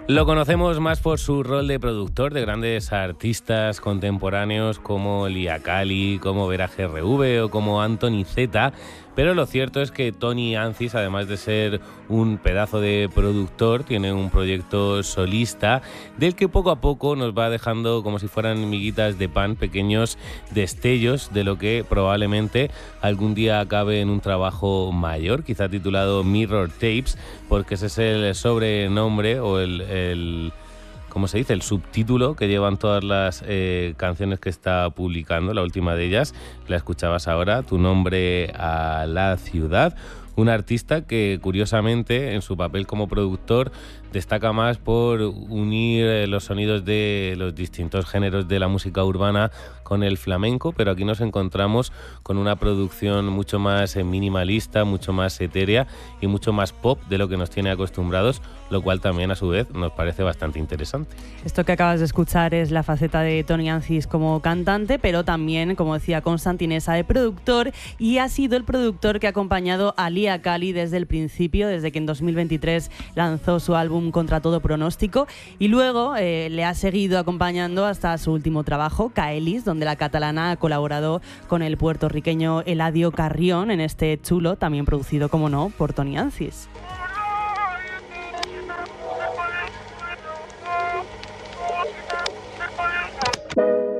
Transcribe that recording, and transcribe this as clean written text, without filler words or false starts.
Lo conocemos más por su rol de productor de grandes artistas contemporáneos como Lia Kali, como Vera GRV o como Anthony Z, pero lo cierto es que Tony Ancis, además de ser un pedazo de productor, tiene un proyecto solista del que poco a poco nos va dejando como si fueran miguitas de pan, pequeños destellos de lo que probablemente algún día acabe en un trabajo mayor, quizá titulado Mirror Tapes, porque ese es el sobrenombre o ¿cómo se dice? El subtítulo que llevan todas las canciones que está publicando. La última de ellas la escuchabas ahora, Tu nombre a la ciudad. Un artista que, curiosamente, en su papel como productor, destaca más por unir los sonidos de los distintos géneros de la música urbana con el flamenco, pero aquí nos encontramos con una producción mucho más minimalista, mucho más etérea y mucho más pop de lo que nos tiene acostumbrados, lo cual también a su vez nos parece bastante interesante. Esto que acabas de escuchar es la faceta de Tony Ancis como cantante, pero también, como decía Constantin, esa de productor, y ha sido el productor que ha acompañado a Lia Kali desde el principio, desde que en 2023 lanzó su álbum Contra todo pronóstico, y luego le ha seguido acompañando hasta su último trabajo, Kaelis, donde la catalana ha colaborado con el puertorriqueño Eladio Carrión en este Chulo, también producido, como no, por Tony Ancis.